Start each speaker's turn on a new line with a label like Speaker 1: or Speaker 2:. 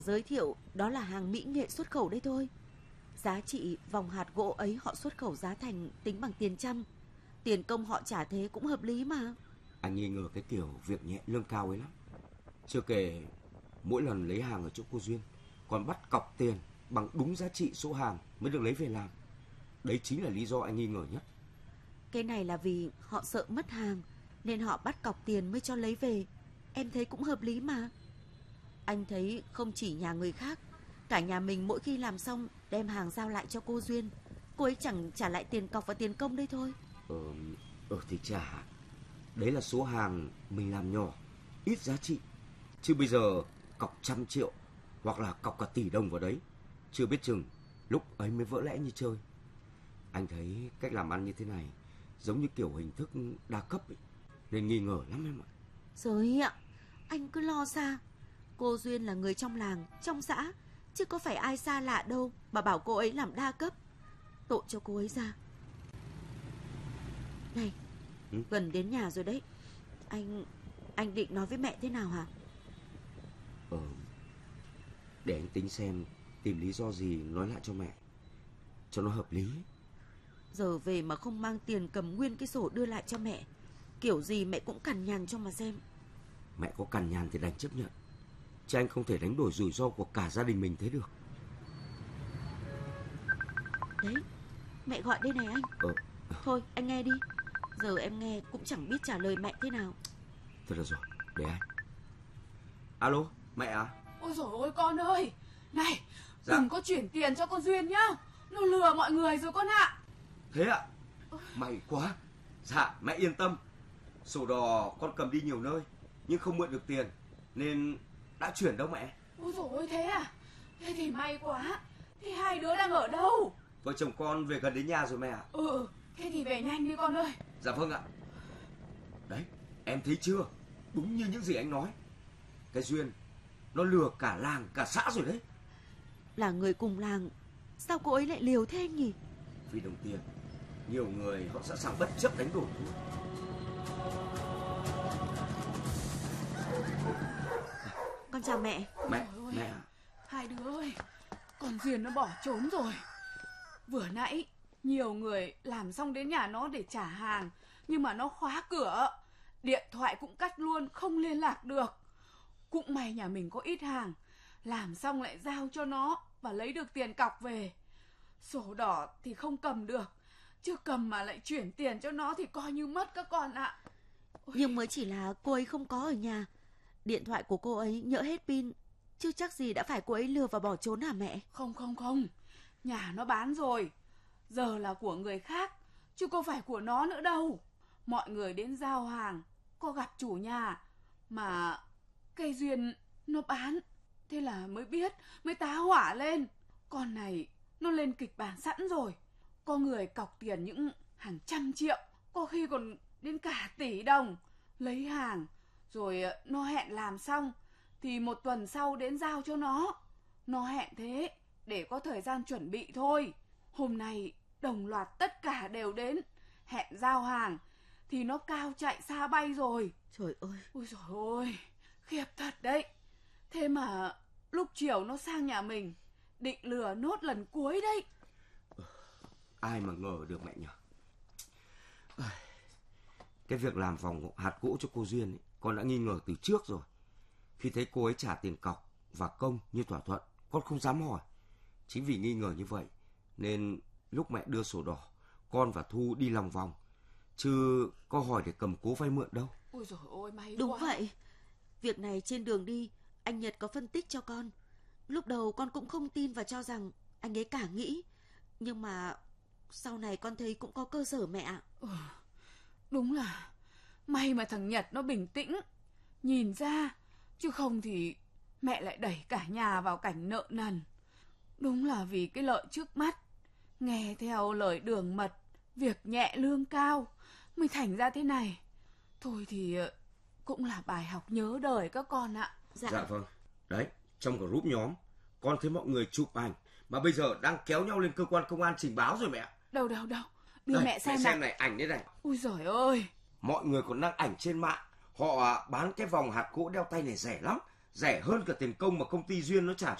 Speaker 1: Giới thiệu đó là hàng mỹ nghệ xuất khẩu đấy thôi. Giá trị vòng hạt gỗ ấy họ xuất khẩu giá thành tính bằng tiền trăm. Tiền công họ trả thế cũng hợp lý mà.
Speaker 2: Anh nghi ngờ cái kiểu việc nhẹ lương cao ấy lắm. Chưa kể mỗi lần lấy hàng ở chỗ cô Duyên còn bắt cọc tiền bằng đúng giá trị số hàng mới được lấy về làm. Đấy chính là lý do anh nghi ngờ nhất.
Speaker 1: Cái này là vì họ sợ mất hàng nên họ bắt cọc tiền mới cho lấy về. Em thấy cũng hợp lý mà. Anh thấy không chỉ nhà người khác, cả nhà mình mỗi khi làm xong đem hàng giao lại cho cô Duyên, cô ấy chẳng trả lại tiền cọc và tiền công đây thôi.
Speaker 2: Thì trả. Đấy là số hàng mình làm nhỏ, ít giá trị. Chứ bây giờ cọc 100 triệu hoặc là cọc cả tỷ đồng vào đấy, chưa biết chừng lúc ấy mới vỡ lẽ như chơi. Anh thấy cách làm ăn như thế này giống như kiểu hình thức đa cấp ấy, nên nghi ngờ lắm em ạ.
Speaker 1: Rồi ạ, anh cứ lo xa. Cô Duyên là người trong làng, trong xã, chứ có phải ai xa lạ đâu mà bảo cô ấy làm đa cấp. Tội cho cô ấy ra. Này, gần đến nhà rồi đấy. Anh định nói với mẹ thế nào hả?
Speaker 2: Để anh tính xem tìm lý do gì nói lại cho mẹ cho nó hợp lý.
Speaker 1: Giờ về mà không mang tiền cầm nguyên cái sổ đưa lại cho mẹ, kiểu gì mẹ cũng cằn nhằn cho mà xem.
Speaker 2: Mẹ có cằn nhằn thì đành chấp nhận, chứ anh không thể đánh đổi rủi ro của cả gia đình mình thế được.
Speaker 1: Đấy, mẹ gọi đây này anh. Thôi anh nghe đi. Giờ em nghe cũng chẳng biết trả lời mẹ thế nào.
Speaker 2: Thôi được rồi, để anh. Alo, mẹ à?
Speaker 3: Ôi dồi ôi con ơi. Này,
Speaker 2: dạ.
Speaker 3: Đừng có chuyển tiền cho con Duyên nhá. Nó lừa mọi người rồi con ạ.
Speaker 2: Thế ạ? May quá. Dạ, mẹ yên tâm. Sổ đỏ con cầm đi nhiều nơi nhưng không mượn được tiền nên đã chuyển đâu mẹ.
Speaker 3: Ôi dồi ôi thế à? Thế thì may quá. Thế hai đứa đang ở đâu?
Speaker 2: Vợ chồng con về gần đến nhà rồi mẹ ạ.
Speaker 3: Thế thì về nhanh đi con ơi.
Speaker 2: Dạ vâng ạ. Đấy, em thấy chưa? Đúng như những gì anh nói. Cái Duyên nó lừa cả làng cả xã rồi đấy.
Speaker 1: Là người cùng làng, sao cô ấy lại liều thế anh nhỉ?
Speaker 2: Vì đồng tiền, nhiều người họ sẵn sàng bất chấp đánh đổi.
Speaker 1: Con chào mẹ.
Speaker 2: Mẹ.
Speaker 3: Hai đứa ơi, con Duyên nó bỏ trốn rồi. Vừa nãy nhiều người làm xong đến nhà nó để trả hàng, nhưng mà nó khóa cửa, điện thoại cũng cắt luôn, không liên lạc được. Cũng may nhà mình có ít hàng, làm xong lại giao cho nó và lấy được tiền cọc về. Sổ đỏ thì không cầm được, chứ cầm mà lại chuyển tiền cho nó thì coi như mất các con ạ.
Speaker 1: Nhưng mới chỉ là cô ấy không có ở nhà, điện thoại của cô ấy nhỡ hết pin, chứ chắc gì đã phải cô ấy lừa và bỏ trốn hả mẹ?
Speaker 3: Không, nhà nó bán rồi, giờ là của người khác, chứ không phải của nó nữa đâu. Mọi người đến giao hàng, có gặp chủ nhà, mà cây Duyên nó bán, thế là mới biết, mới tá hỏa lên. Con này nó lên kịch bản sẵn rồi, có người cọc tiền những hàng trăm triệu, có khi còn đến cả tỷ đồng, lấy hàng, rồi nó hẹn làm xong thì 1 tuần sau đến giao cho nó. Nó hẹn thế để có thời gian chuẩn bị thôi. Hôm nay đồng loạt tất cả đều đến hẹn giao hàng thì nó cao chạy xa bay rồi.
Speaker 1: Trời ơi.
Speaker 3: Ôi trời ơi, khiếp thật đấy. Thế mà lúc chiều nó sang nhà mình định lừa nốt lần cuối đấy.
Speaker 2: Ai mà ngờ được mẹ nhỉ. Cái việc làm vòng hạt gỗ cho cô Duyên ấy, con đã nghi ngờ từ trước rồi. Khi thấy cô ấy trả tiền cọc và công như thỏa thuận, con không dám hỏi. Chính vì nghi ngờ như vậy nên lúc mẹ đưa sổ đỏ, con và Thu đi lòng vòng, chứ có hỏi để cầm cố vay mượn đâu.
Speaker 3: Ôi dồi ôi, may
Speaker 1: Đúng
Speaker 3: quá.
Speaker 1: vậy. Việc này trên đường đi anh Nhật có phân tích cho con. Lúc đầu con cũng không tin và cho rằng anh ấy cả nghĩ, nhưng mà sau này con thấy cũng có cơ sở mẹ ạ.
Speaker 3: Đúng là may mà thằng Nhật nó bình tĩnh, nhìn ra, chứ không thì mẹ lại đẩy cả nhà vào cảnh nợ nần. Đúng là vì cái lợi trước mắt, nghe theo lời đường mật, việc nhẹ lương cao mới thành ra thế này. Thôi thì cũng là bài học nhớ đời các con ạ.
Speaker 2: Dạ vâng. Đấy, trong group nhóm con thấy mọi người chụp ảnh mà bây giờ đang kéo nhau lên cơ quan công an trình báo rồi mẹ.
Speaker 3: Đâu đưa
Speaker 2: đây,
Speaker 3: mẹ xem
Speaker 2: này, ảnh đây này.
Speaker 3: Ui giời ơi,
Speaker 2: mọi người còn đăng ảnh trên mạng, họ bán cái vòng hạt gỗ đeo tay này rẻ lắm, rẻ hơn cả tiền công mà công ty Duyên nó trả